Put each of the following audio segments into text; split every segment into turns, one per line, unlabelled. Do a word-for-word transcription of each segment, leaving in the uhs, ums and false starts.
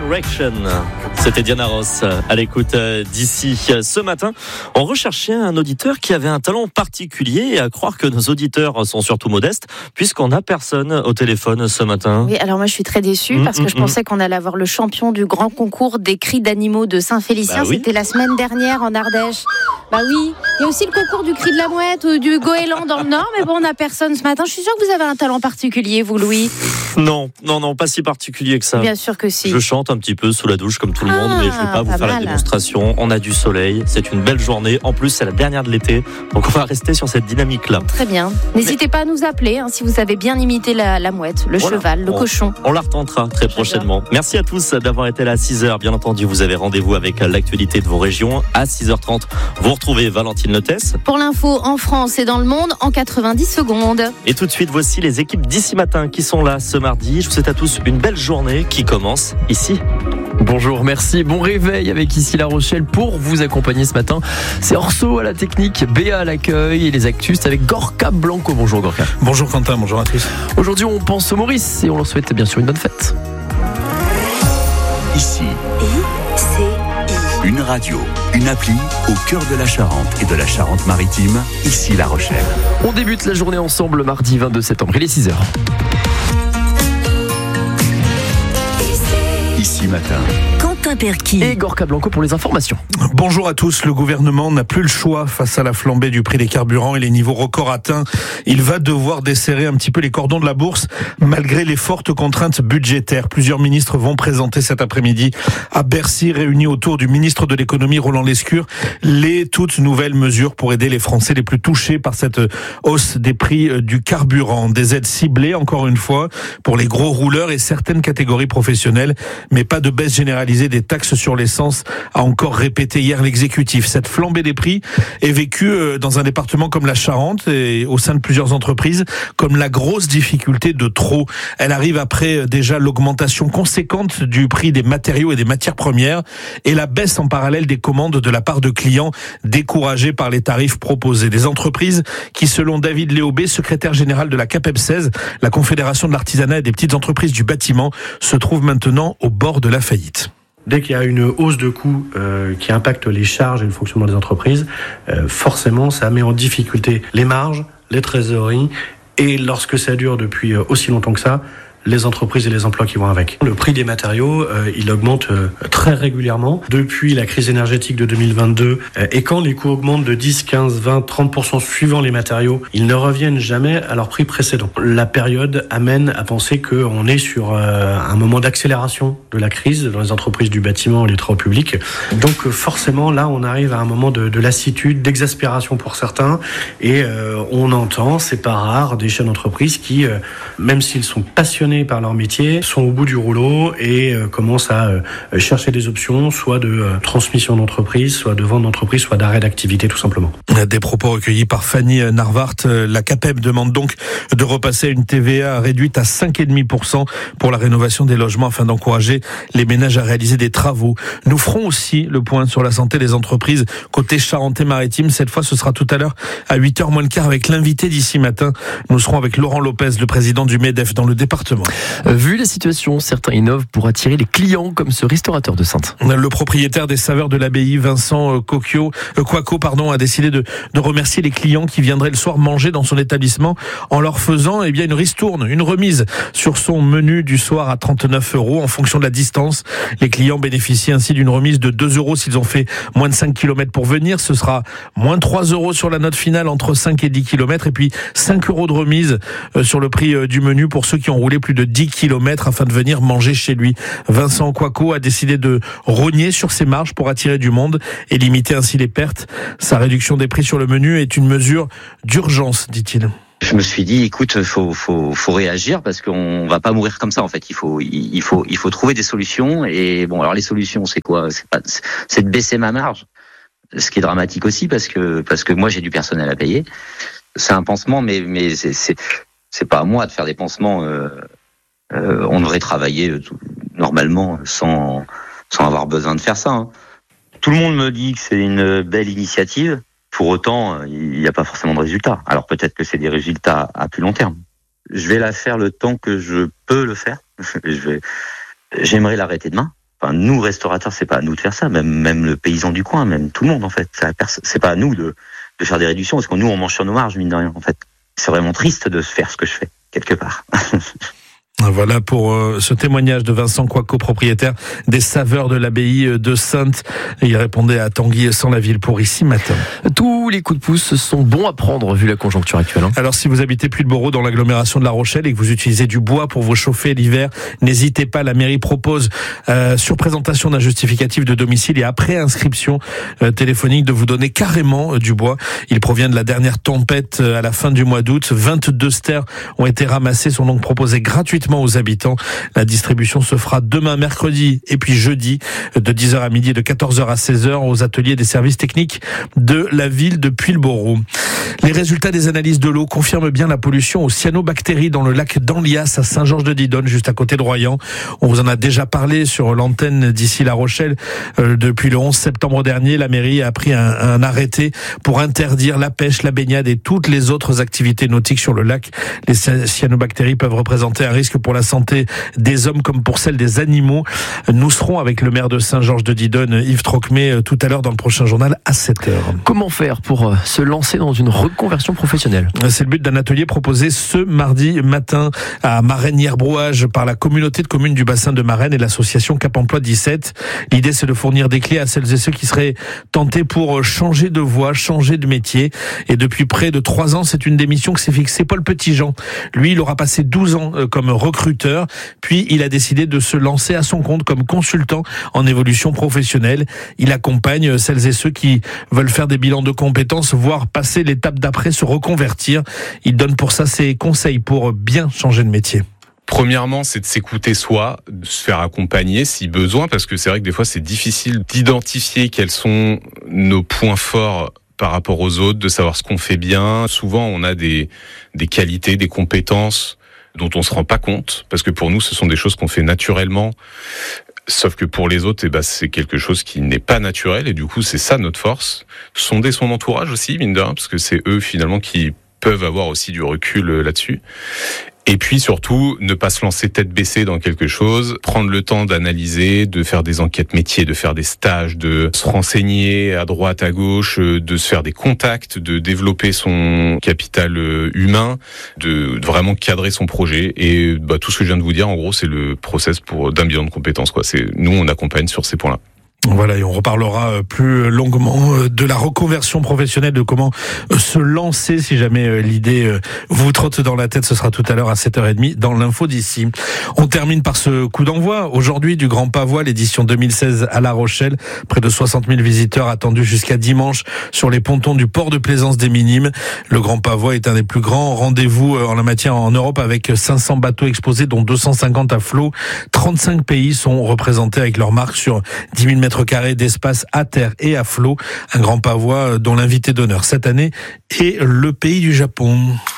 Direction. C'était Diana Ross à l'écoute d'ici. Ce matin, on recherchait un auditeur qui avait un talent particulier et à croire que nos auditeurs sont surtout modestes puisqu'on n'a personne au téléphone ce matin.
Oui, alors moi je suis très déçue
mmh,
parce que
mmh,
je pensais qu'on allait avoir le champion du grand concours des cris d'animaux de Saint-Félicien.
Bah oui.
C'était la semaine dernière en Ardèche. Bah oui, il y a aussi le concours du cri de la mouette ou du goéland dans le Nord, mais bon, on n'a personne ce matin. Je suis sûre que vous avez un talent particulier, vous, Louis.
Non, non, non, pas si particulier que ça.
Bien sûr que si.
Je chante un petit peu sous la douche comme tout le
Ah,
monde, mais je ne vais pas vous
pas
faire
mal.
la démonstration. On a du soleil, c'est une belle journée. En plus, c'est la dernière de l'été, donc on va rester sur cette dynamique-là.
Très bien. N'hésitez mais... pas à nous appeler hein, si vous avez bien imité la, la mouette, le voilà. cheval, le
on,
cochon.
On la retentera très
J'adore.
prochainement. Merci à tous d'avoir été là à six heures. Bien entendu, vous avez rendez-vous avec l'actualité de vos régions. À six heures trente, vous retrouvez Valentine Lotès.
Pour l'info en France et dans le monde, en quatre-vingt-dix secondes.
Et tout de suite, voici les équipes d'ici matin qui sont là ce mardi. Je vous souhaite à tous une belle journée qui commence ici.
Bonjour, merci. Bon réveil avec ici La Rochelle pour vous accompagner ce matin. C'est Orso à la technique, Béa à l'accueil et les actus avec Gorka Blanco. Bonjour Gorka.
Bonjour Quentin, bonjour à tous.
Aujourd'hui, on pense au Maurice et on leur souhaite bien sûr une bonne fête.
Ici, I C I. Une radio, une appli au cœur de la Charente et de la Charente-Maritime, ici La Rochelle.
On débute la journée ensemble mardi vingt-deux septembre, il est six heures.
Ici matin.
Quentin Perquis
et Gorka Blanco pour les informations.
Bonjour à tous. Le gouvernement n'a plus le choix face à la flambée du prix des carburants et les niveaux records atteints. Il va devoir desserrer un petit peu les cordons de la bourse malgré les fortes contraintes budgétaires. Plusieurs ministres vont présenter cet après-midi à Bercy, réunis autour du ministre de l'économie Roland Lescure, les toutes nouvelles mesures pour aider les Français les plus touchés par cette hausse des prix du carburant. Des aides ciblées, encore une fois, pour les gros rouleurs et certaines catégories professionnelles, mais pas de baisse généralisée des taxes sur l'essence, a encore répété hier l'exécutif. Cette flambée des prix est vécue dans un département comme la Charente et au sein de plusieurs entreprises comme la grosse difficulté de trop. Elle arrive après déjà l'augmentation conséquente du prix des matériaux et des matières premières et la baisse en parallèle des commandes de la part de clients découragés par les tarifs proposés. Des entreprises qui, selon David Léaubé, secrétaire général de la C A P E P seize, la Confédération de l'artisanat et des petites entreprises du bâtiment, se trouvent maintenant au bord de la faillite.
Dès qu'il y a une hausse de coûts euh, qui impacte les charges et le fonctionnement des entreprises, euh, forcément ça met en difficulté les marges, les trésoreries et lorsque ça dure depuis euh, aussi longtemps que ça, les entreprises et les emplois qui vont avec. Le prix des matériaux, euh, il augmente euh, très régulièrement depuis la crise énergétique de deux mille vingt-deux. Euh, et quand les coûts augmentent de dix, quinze, vingt, trente pour cent suivant les matériaux, ils ne reviennent jamais à leur prix précédent. La période amène à penser qu'on est sur euh, un moment d'accélération de la crise dans les entreprises du bâtiment et les travaux publics. Donc euh, forcément, là, on arrive à un moment de, de lassitude, d'exaspération pour certains. Et euh, on entend, c'est pas rare, des chefs d'entreprise qui, euh, même s'ils sont passionnés par leur métier, sont au bout du rouleau et euh, commencent à euh, chercher des options, soit de euh, transmission d'entreprise, soit de vente d'entreprise, soit d'arrêt d'activité tout simplement.
Des propos recueillis par Fanny Narvart. La C A P E P demande donc de repasser à une T V A réduite à cinq virgule cinq pour cent pour la rénovation des logements afin d'encourager les ménages à réaliser des travaux. Nous ferons aussi le point sur la santé des entreprises côté Charente-Maritime. Cette fois, ce sera tout à l'heure à huit heures moins le quart avec l'invité d'ici matin. Nous serons avec Laurent Lopez, le président du MEDEF dans le département.
Vu la situation, certains innovent pour attirer les clients, comme ce restaurateur de Saintes.
Le propriétaire des Saveurs de l'Abbaye, Vincent Coquio, euh, Coaco, pardon, a décidé de, de remercier les clients qui viendraient le soir manger dans son établissement en leur faisant eh bien, une ristourne, une remise sur son menu du soir à trente-neuf euros en fonction de la distance. Les clients bénéficient ainsi d'une remise de deux euros s'ils ont fait moins de cinq kilomètres pour venir. Ce sera moins trois euros sur la note finale entre cinq et dix kilomètres et puis cinq euros de remise euh, sur le prix euh, du menu pour ceux qui ont roulé plus de dix kilomètres afin de venir manger chez lui. Vincent Coaco a décidé de rogner sur ses marges pour attirer du monde et limiter ainsi les pertes. Sa réduction des prix sur le menu est une mesure d'urgence, dit-il.
Je me suis dit, écoute, faut faut faut réagir parce qu'on va pas mourir comme ça en fait. Il faut il faut il faut trouver des solutions et bon alors les solutions c'est quoi ? C'est pas c'est de baisser ma marge. Ce qui est dramatique aussi parce que parce que moi j'ai du personnel à payer. C'est un pansement mais mais c'est c'est c'est pas à moi de faire des pansements. Euh, Euh, on devrait travailler tout, normalement sans sans avoir besoin de faire ça. Hein. Tout le monde me dit que c'est une belle initiative. Pour autant, il n'y a pas forcément de résultats. Alors peut-être que c'est des résultats à plus long terme. Je vais la faire le temps que je peux le faire. Je vais, j'aimerais l'arrêter demain Enfin, nous, restaurateurs, c'est pas à nous de faire ça. Même, même le paysan du coin, même tout le monde, en fait. C'est, à pers- c'est pas à nous de, de faire des réductions, parce que nous, on mange sur nos marges, mine de rien, en fait. C'est vraiment triste de faire ce que je fais, quelque part.
Voilà pour euh, ce témoignage de Vincent Coicot, propriétaire des Saveurs de l'Abbaye de Saintes. Et il répondait à Tanguy sans la ville pour Ici Matin.
Tous les coups de pouce sont bons à prendre vu la conjoncture actuelle. Hein.
Alors si vous habitez Puylleboro dans l'agglomération de La Rochelle et que vous utilisez du bois pour vous chauffer l'hiver, n'hésitez pas, la mairie propose euh, sur présentation d'un justificatif de domicile et après inscription euh, téléphonique de vous donner carrément euh, du bois. Il provient de la dernière tempête euh, à la fin du mois d'août. vingt-deux stères ont été ramassés, sont donc proposés gratuitement aux habitants. La distribution se fera demain, mercredi et puis jeudi de dix heures à midi et de quatorze heures à seize heures aux ateliers des services techniques de la ville de Puylleboro. Les résultats des analyses de l'eau confirment bien la pollution aux cyanobactéries dans le lac d'Anlias à Saint-Georges-de-Didonne, juste à côté de Royan. On vous en a déjà parlé sur l'antenne d'Ici La Rochelle. Euh, depuis le onze septembre dernier, la mairie a pris un, un arrêté pour interdire la pêche, la baignade et toutes les autres activités nautiques sur le lac. Les cyanobactéries peuvent représenter un risque pour la santé des hommes comme pour celle des animaux. Nous serons avec le maire de Saint-Georges-de-Didonne, Yves Trocmé, tout à l'heure dans le prochain journal à sept heures.
Comment faire pour se lancer dans une reconversion professionnelle ?
C'est le but d'un atelier proposé ce mardi matin à Marennes-Hierbrouage par la communauté de communes du bassin de Marennes et l'association Cap Emploi dix-sept. L'idée, c'est de fournir des clés à celles et ceux qui seraient tentés pour changer de voie, changer de métier. Et depuis près de trois ans, c'est une des missions que s'est fixée Paul Petitjean. Lui, il aura passé douze ans comme recruteur, puis il a décidé de se lancer à son compte comme consultant en évolution professionnelle. Il accompagne celles et ceux qui veulent faire des bilans de compétences, voire passer l'étape d'après, se reconvertir. Il donne pour ça ses conseils pour bien changer de métier.
Premièrement, c'est de s'écouter soi, de se faire accompagner si besoin, parce que c'est vrai que des fois c'est difficile d'identifier quels sont nos points forts par rapport aux autres, de savoir ce qu'on fait bien. Souvent, on a des, des qualités, des compétences dont on se rend pas compte, parce que pour nous, ce sont des choses qu'on fait naturellement. Sauf que pour les autres, eh ben, c'est quelque chose qui n'est pas naturel, et du coup, c'est ça notre force. Sonder son entourage aussi, mine de rien, parce que c'est eux, finalement, qui peuvent avoir aussi du recul là-dessus. Et puis surtout, ne pas se lancer tête baissée dans quelque chose, prendre le temps d'analyser, de faire des enquêtes métiers, de faire des stages, de se renseigner à droite, à gauche, de se faire des contacts, de développer son capital humain, de vraiment cadrer son projet. Et bah, tout ce que je viens de vous dire, en gros, c'est le process pour d'un bilan de compétences, quoi. C'est, nous, on accompagne sur ces points-là.
Voilà, et on reparlera plus longuement de la reconversion professionnelle, de comment se lancer si jamais l'idée vous trotte dans la tête. Ce sera tout à l'heure à sept heures trente dans l'info d'ici. On termine par ce coup d'envoi aujourd'hui du Grand Pavois, l'édition deux mille seize à La Rochelle. Près de soixante mille visiteurs attendus jusqu'à dimanche sur les pontons du port de plaisance des Minimes. Le Grand Pavois est un des plus grands rendez-vous en la matière en Europe, avec cinq cents bateaux exposés, dont deux cent cinquante à flot. trente-cinq pays sont représentés avec leur marque sur dix mille mètres carrés d'espace à terre et à flot. Un Grand Pavois dont l'invité d'honneur cette année est le pays du Japon.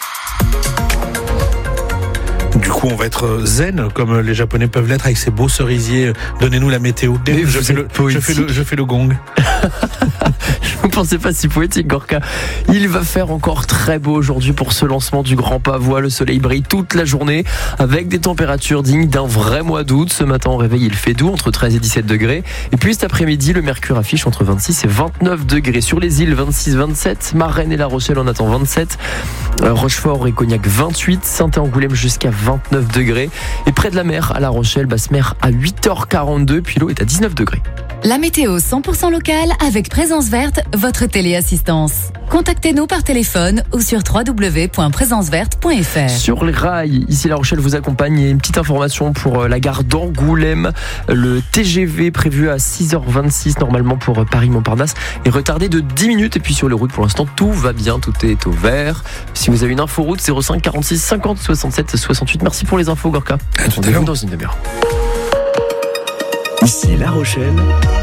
Du coup, on va être zen, comme les Japonais peuvent l'être, avec ces beaux cerisiers. Donnez-nous la météo. Je fais, le, je, fais le, je fais le gong.
Je ne pensais pas si poétique, Gorka. Il va faire encore très beau aujourd'hui pour ce lancement du Grand Pavois. Le soleil brille toute la journée avec des températures dignes d'un vrai mois d'août. Ce matin, au réveil, il fait doux, entre treize et dix-sept degrés. Et puis cet après-midi, le mercure affiche entre vingt-six et vingt-neuf degrés. Sur les îles, vingt-six vingt-sept. Marennes et La Rochelle, on attend vingt-sept. Rochefort et Cognac, vingt-huit. Saint-Angoulême jusqu'à vingt-neuf degrés. Et près de la mer, à La Rochelle, basse mer à huit heures quarante-deux. Puis l'eau est à dix-neuf degrés.
La météo cent pour cent locale avec Présence Verte, votre téléassistance. Contactez-nous par téléphone ou sur w w w point présence verte point f r.
Sur les rails, ici La Rochelle vous accompagne. Et une petite information pour la gare d'Angoulême. Le T G V prévu à six heures vingt-six normalement pour Paris-Montparnasse est retardé de dix minutes. Et puis sur les routes, pour l'instant, tout va bien, tout est au vert. Si vous avez une info route, zéro cinq quarante-six cinquante soixante-sept soixante-huit. Merci pour les infos, Gorka.
À tout à
l'heure
l'heure
dans une demi-heure.
Ici La Rochelle.